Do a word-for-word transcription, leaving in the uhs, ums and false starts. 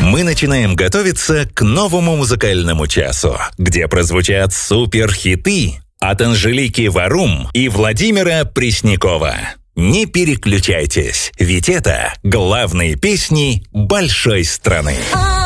Мы начинаем готовиться к новому музыкальному часу, где прозвучат суперхиты от Анжелики Варум и Владимира Преснякова. Не переключайтесь, ведь это главные песни большой страны.